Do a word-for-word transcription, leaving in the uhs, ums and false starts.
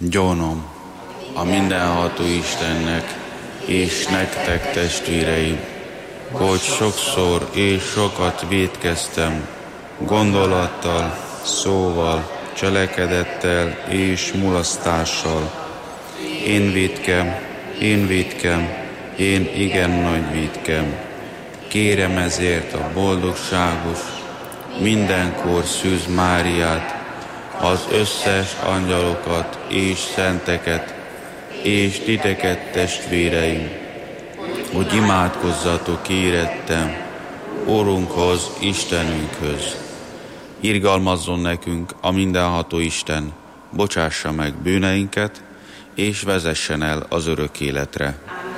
Gyónom a mindenható Istennek, és nektek, testvéreim, hogy sokszor és sokat vétkeztem, gondolattal, szóval, cselekedettel és mulasztással. Én vétkem, én vétkem, én igen nagy vétkem. Kérem ezért a boldogságos, mindenkor Szűz Máriát, az összes angyalokat és szenteket, és titeket, testvéreim, hogy imádkozzatok érettem Úrunkhoz, Istenünkhöz. Irgalmazzon nekünk a mindenható Isten, bocsássa meg bűneinket, és vezessen el az örök életre.